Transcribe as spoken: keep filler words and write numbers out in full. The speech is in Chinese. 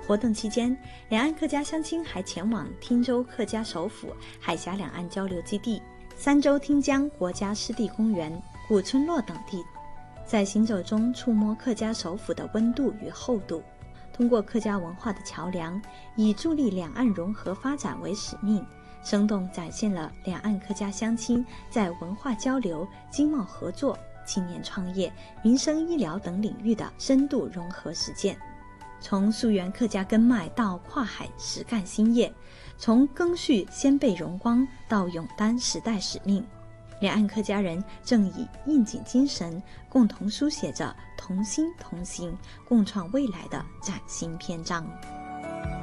活动期间，两岸客家乡亲还前往汀州客家首府、海峡两岸交流基地、三州汀江国家湿地公园、古村落等地，在行走中触摸客家首府的温度与厚度。通过客家文化的桥梁，以助力两岸融合发展为使命，生动展现了两岸客家乡亲在文化交流、经贸合作、青年创业、民生医疗等领域的深度融合实践。从溯源客家根脉到跨海实干兴业，从赓续先辈荣光到勇担时代使命，两岸客家人正以应景精神，共同书写着同心同行、共创未来的崭新篇章。